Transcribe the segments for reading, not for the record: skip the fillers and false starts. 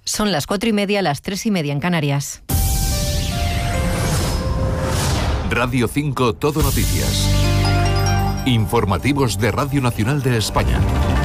Son las 4:30, las 3:30 en Canarias. Radio 5 Todo Noticias. Informativos de Radio Nacional de España.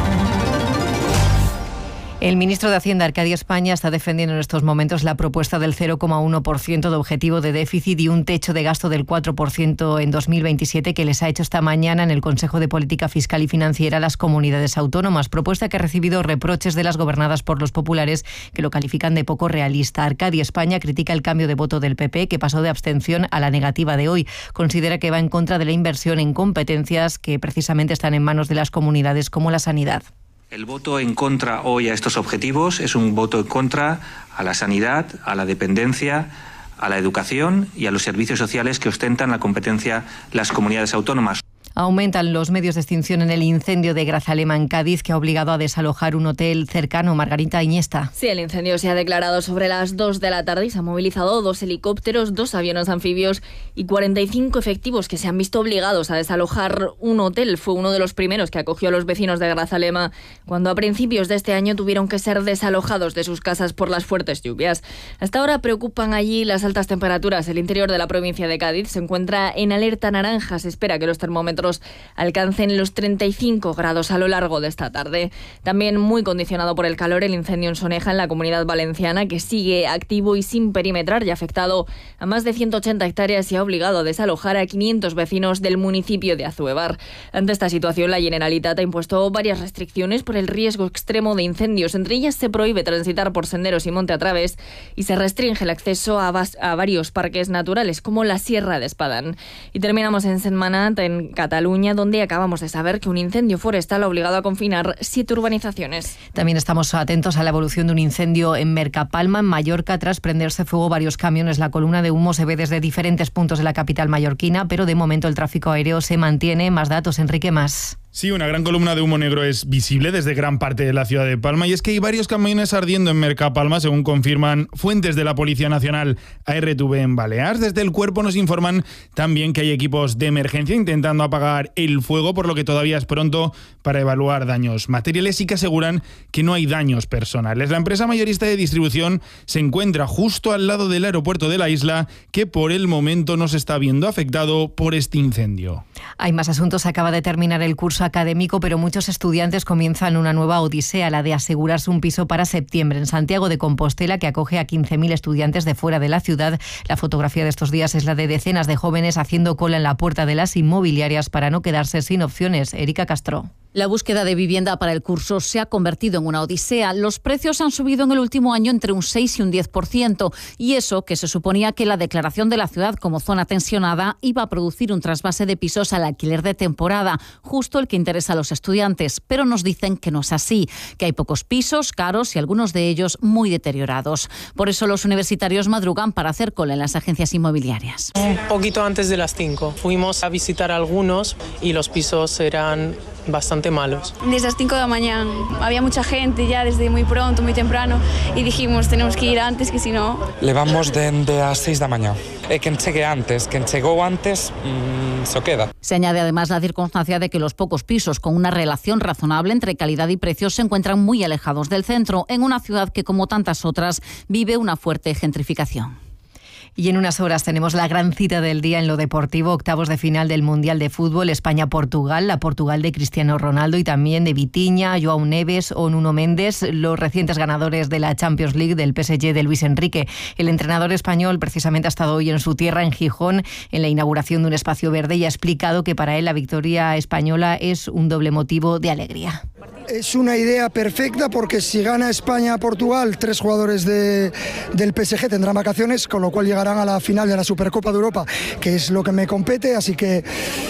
El ministro de Hacienda, Arcadio España, está defendiendo en estos momentos la propuesta del 0,1% de objetivo de déficit y un techo de gasto del 4% en 2027 que les ha hecho esta mañana en el Consejo de Política Fiscal y Financiera a las comunidades autónomas. Propuesta que ha recibido reproches de las gobernadas por los populares, que lo califican de poco realista. Arcadio España critica el cambio de voto del PP, que pasó de abstención a la negativa de hoy. Considera que va en contra de la inversión en competencias que precisamente están en manos de las comunidades, como la sanidad. El voto en contra hoy a estos objetivos es un voto en contra a la sanidad, a la dependencia, a la educación y a los servicios sociales que ostentan la competencia las comunidades autónomas. Aumentan los medios de extinción en el incendio de Grazalema, en Cádiz, que ha obligado a desalojar un hotel cercano. Margarita Iniesta. Sí, el incendio se ha declarado sobre las 2 de la tarde y se han movilizado 2 helicópteros, 2 aviones anfibios y 45 efectivos que se han visto obligados a desalojar un hotel. Fue uno de los primeros que acogió a los vecinos de Grazalema cuando a principios de este año tuvieron que ser desalojados de sus casas por las fuertes lluvias. Hasta ahora preocupan allí las altas temperaturas. El interior de la provincia de Cádiz se encuentra en alerta naranja. Se espera que los termómetros alcancen los 35 grados a lo largo de esta tarde. También muy condicionado por el calor, el incendio en Soneja, en la Comunidad Valenciana, que sigue activo y sin perimetrar, y ha afectado a más de 180 hectáreas y ha obligado a desalojar a 500 vecinos del municipio de Azuevar. Ante esta situación, la Generalitat ha impuesto varias restricciones por el riesgo extremo de incendios. Entre ellas se prohíbe transitar por senderos y monte a través y se restringe el acceso a varios parques naturales, como la Sierra de Espadán. Y terminamos en Sentmenat, en Cataluña, donde acabamos de saber que un incendio forestal ha obligado a confinar 7 urbanizaciones. También estamos atentos a la evolución de un incendio en Mercapalma, en Mallorca. Tras prenderse fuego varios camiones, la columna de humo se ve desde diferentes puntos de la capital mallorquina, pero de momento el tráfico aéreo se mantiene. Más datos, Enrique Mas. Sí, una gran columna de humo negro es visible desde gran parte de la ciudad de Palma, y es que hay varios camiones ardiendo en Mercapalma, según confirman fuentes de la Policía Nacional a RTV en Balears. Desde el cuerpo nos informan también que hay equipos de emergencia intentando apagar el fuego, por lo que todavía es pronto para evaluar daños materiales, y que aseguran que no hay daños personales. La empresa mayorista de distribución se encuentra justo al lado del aeropuerto de la isla, que por el momento no se está viendo afectado por este incendio. Hay más asuntos. Acaba de terminar el curso académico, pero muchos estudiantes comienzan una nueva odisea, la de asegurarse un piso para septiembre en Santiago de Compostela, que acoge a 15.000 estudiantes de fuera de la ciudad. La fotografía de estos días es la de decenas de jóvenes haciendo cola en la puerta de las inmobiliarias para no quedarse sin opciones. Erika Castro. La búsqueda de vivienda para el curso se ha convertido en una odisea. Los precios han subido en el último año entre un 6 y un 10%, y eso que se suponía que la declaración de la ciudad como zona tensionada iba a producir un trasvase de pisos al alquiler de temporada, justo el que interesa a los estudiantes, pero nos dicen que no es así, que hay pocos pisos caros y algunos de ellos muy deteriorados. Por eso los universitarios madrugan para hacer cola en las agencias inmobiliarias. Un poquito antes de las 5 fuimos a visitar algunos y los pisos eran bastante malos. Desde las 5 de la mañana había mucha gente ya desde muy pronto, muy temprano, y dijimos tenemos que ir antes, que si no... Levamos desde las 6 da mañá. Quen chegue antes, quen chegou antes, se queda. Se añade además la circunstancia de que los pocos pisos con una relación razonable entre calidad y precios se encuentran muy alejados del centro, en una ciudad que, como tantas otras, vive una fuerte gentrificación. Y en unas horas tenemos la gran cita del día en lo deportivo, octavos de final del Mundial de Fútbol, España-Portugal, la Portugal de Cristiano Ronaldo y también de Vitinha, João Neves o Nuno Méndez, los recientes ganadores de la Champions League del PSG de Luis Enrique. El entrenador español precisamente ha estado hoy en su tierra, en Gijón, en la inauguración de un espacio verde, y ha explicado que para él la victoria española es un doble motivo de alegría. Es una idea perfecta porque si gana España a Portugal, 3 jugadores del PSG tendrán vacaciones, con lo cual llegarán a la final de la Supercopa de Europa, que es lo que me compete, así que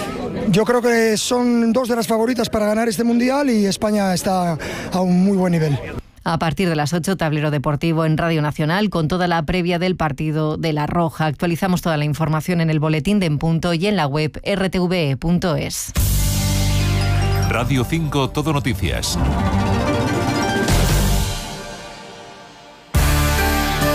yo creo que son 2 de las favoritas para ganar este Mundial y España está a un muy buen nivel. A partir de las 8, tablero deportivo en Radio Nacional con toda la previa del partido de La Roja. Actualizamos toda la información en el boletín de En Punto y en la web rtve.es. Radio 5 Todo Noticias.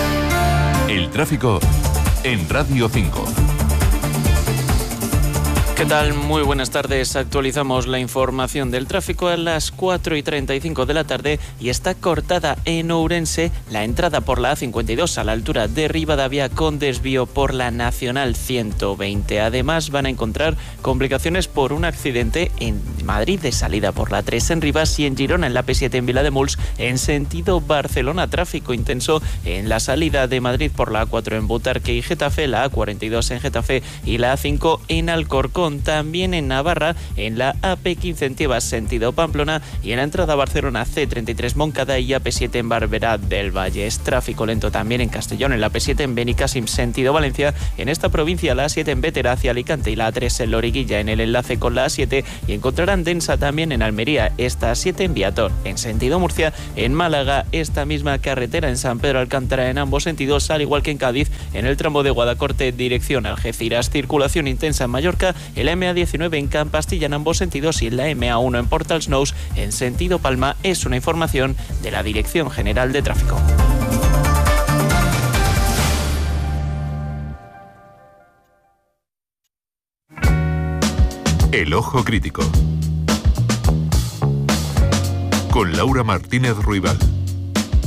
El tráfico en Radio 5. ¿Qué tal? Muy buenas tardes. Actualizamos la información del tráfico a las 4:35 de la tarde y está cortada en Ourense la entrada por la A52 a la altura de Ribadavia con desvío por la Nacional 120. Además van a encontrar complicaciones por un accidente en Madrid de salida por la 3 en Rivas y en Girona en la P7 en Vilademuls en sentido Barcelona. Tráfico intenso en la salida de Madrid por la A4 en Butarque y Getafe, la A42 en Getafe y la A5 en Alcorcón. También en Navarra, en la AP15 en Tiebas, sentido Pamplona, y en la entrada a Barcelona C33 Moncada y AP7 en Barberá del Valle. Es tráfico lento también en Castellón, en la AP7 en Benicàssim, sentido Valencia, en esta provincia la A7 en Bétera hacia Alicante y la A3 en Loriguilla en el enlace con la A7, y encontrarán densa también en Almería, esta A7 en Viator, en sentido Murcia, en Málaga, esta misma carretera en San Pedro Alcántara en ambos sentidos, al igual que en Cádiz, en el tramo de Guadacorte dirección Algeciras. Circulación intensa en Mallorca, el MA19 en Campastilla en ambos sentidos y la MA1 en Portalsnous en sentido Palma. Es una información de la Dirección General de Tráfico. El Ojo Crítico con Laura Martínez Ruibal.